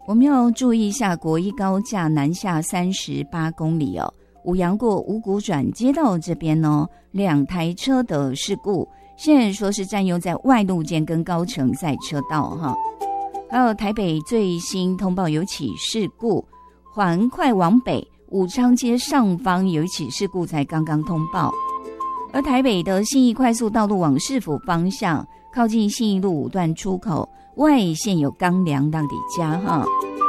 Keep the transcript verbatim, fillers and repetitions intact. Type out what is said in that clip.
我们要注意一下国一高架南下三十八公里哦，五杨过五股转接道这边呢，两台车的事故，现在说是占用在外路肩跟高乘赛车道哈。还有台北最新通报有起事故，环快往北武昌街上方有一起事故才刚刚通报，而台北的信义快速道路往市府方向靠近信义路五段出口外线有钢梁让底加哈。